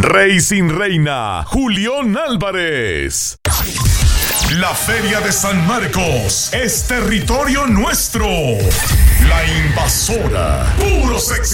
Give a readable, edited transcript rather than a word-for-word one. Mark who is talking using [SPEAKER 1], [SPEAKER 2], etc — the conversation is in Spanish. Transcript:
[SPEAKER 1] Rey sin reina, Julián Álvarez. La Feria de San Marcos es territorio nuestro. La Invasora, puro sexy.